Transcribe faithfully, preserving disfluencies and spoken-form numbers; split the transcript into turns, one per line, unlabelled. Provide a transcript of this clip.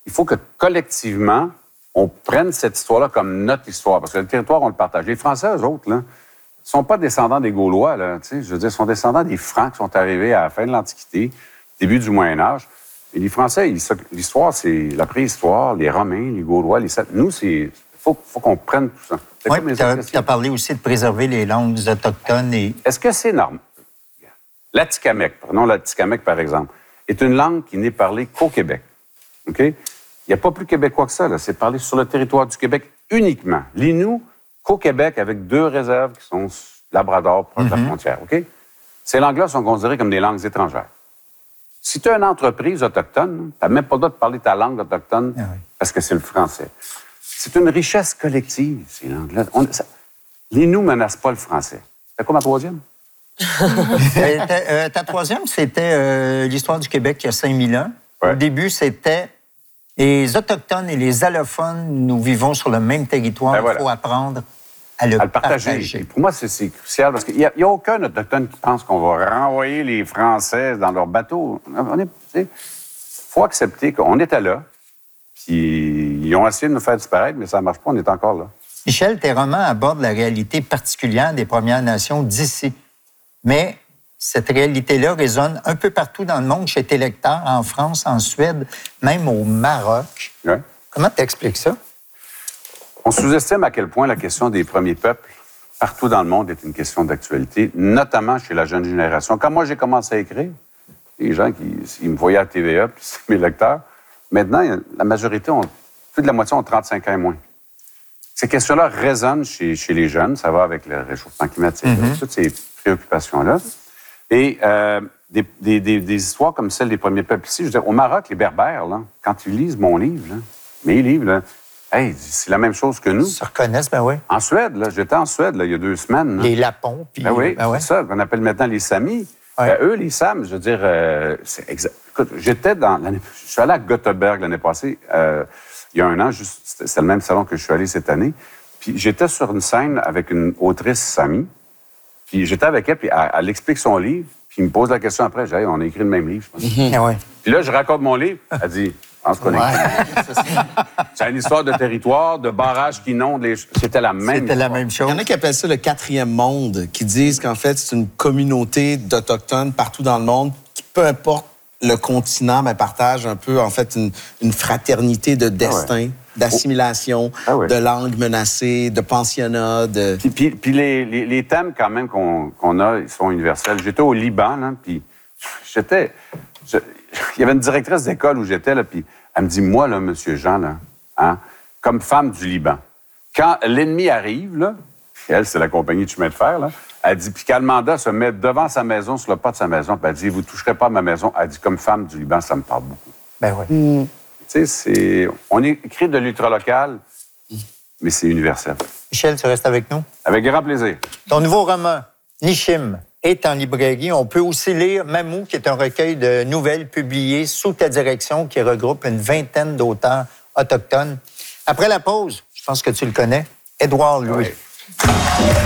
il faut que collectivement, on prenne cette histoire-là comme notre histoire. Parce que le territoire, on le partage. Les Français, eux autres, là, ne sont pas descendants des Gaulois. Là, je veux dire, ils sont descendants des Francs qui sont arrivés à la fin de l'Antiquité, début du Moyen Âge. Et les Français, l'histoire, c'est la préhistoire, les Romains, les Gaulois, les Celtes. Nous, c'est... Il faut, faut qu'on prenne tout ça.
Oui, tu as parlé aussi de préserver les langues autochtones. Et...
Est-ce que c'est normal? L'Atikamekw, prenons l'Atikamekw par exemple, est une langue qui n'est parlée qu'au Québec. OK? Il n'y a pas plus québécois que ça. Là. C'est parlé sur le territoire du Québec uniquement. L'Innu, qu'au Québec, avec deux réserves qui sont Labrador, proche mm-hmm. de la frontière. OK? Ces langues-là sont considérées comme des langues étrangères. Si tu as une entreprise autochtone, tu n'as même pas le droit de parler ta langue autochtone ah oui. parce que c'est le français. C'est une richesse collective, ces langues-là. L'Innu ne menace pas le français. C'est quoi ma troisième?
euh, ta, euh, ta troisième, c'était euh, l'histoire du Québec il y a cinq mille ans. Ouais. Au début, c'était les Autochtones et les allophones, nous vivons sur le même territoire. Ben voilà. Il faut apprendre à le, à le partager. partager.
Pour moi, c'est, c'est crucial parce qu'il n'y a, a aucun Autochtone qui pense qu'on va renvoyer les Français dans leur bateau. Il faut accepter qu'on était là. Puis ils ont essayé de nous faire disparaître, mais ça ne marche pas, on est encore là.
Michel, tes romans abordent la réalité particulière des Premières Nations d'ici. Mais cette réalité-là résonne un peu partout dans le monde, chez tes lecteurs, en France, en Suède, même au Maroc.
Ouais.
Comment tu expliques ça?
On sous-estime à quel point la question des premiers peuples, partout dans le monde, est une question d'actualité, notamment chez la jeune génération. Quand moi, j'ai commencé à écrire, les gens qui ils me voyaient à T V A, puis c'est mes lecteurs, maintenant, la majorité, ont, plus de la moitié ont trente-cinq ans et moins. Ces questions-là résonnent chez, chez les jeunes. Ça va avec le réchauffement climatique, mm-hmm. toutes ces préoccupations-là. Et euh, des, des, des, des histoires comme celle des premiers peuples ici, je veux dire, au Maroc, les Berbères, là, quand ils lisent mon livre, là, mes livres, là, hey, c'est la même chose que nous.
Ils se reconnaissent, ben oui.
En Suède, là, j'étais en Suède là, il y a deux semaines. Là.
Les Lapons. Puis...
Ben oui,
ben ouais.
c'est ça qu'on appelle maintenant les Samis. Ouais. Euh, eux, les Sams, je veux dire, euh, c'est exact. Écoute, j'étais dans l'année... Je suis allé à Göteborg l'année passée, euh, il y a un an, juste, c'était, c'était le même salon que je suis allé cette année. Puis j'étais sur une scène avec une autrice Sami. Puis j'étais avec elle, puis elle, elle explique son livre, puis il me pose la question après. J'ai dit, hey, on a écrit le même livre, je pense.
Mm-hmm. Ouais.
Puis là, je raconte mon livre. Elle dit, je pense qu'on a écrit. C'est une histoire de territoire, de barrages qui inondent les... C'était la même
C'était la même chose.
Il y en a qui appellent ça le quatrième monde, qui disent qu'en fait, c'est une communauté d'Autochtones partout dans le monde qui, peu importe le continent, mais partage un peu, en fait, une, une fraternité de destin. Ah ouais. D'assimilation, ah oui. de langue menacée, de pensionnat, de...
Puis, puis, puis les, les, les thèmes, quand même, qu'on, qu'on a, ils sont universels. J'étais au Liban, là, puis j'étais... Je, il y avait une directrice d'école où j'étais, là, puis elle me dit, moi, là, monsieur Jean, là, hein, comme femme du Liban, quand l'ennemi arrive, là, elle, c'est la compagnie de chemin de fer, là, elle dit, puis qu'Almanda se met devant sa maison, sur le pas de sa maison, puis elle dit, vous ne toucherez pas à ma maison. Elle dit, comme femme du Liban, ça me parle beaucoup.
Ben oui. Mm.
Tu sais, c'est... On écrit de l'ultra-local, mais c'est universel.
Michel, tu restes avec nous?
Avec grand plaisir.
Ton nouveau roman, Nishim, est en librairie. On peut aussi lire Mamou, qui est un recueil de nouvelles publiées sous ta direction qui regroupe une vingtaine d'auteurs autochtones. Après la pause, je pense que tu le connais, Édouard Louis. Oui.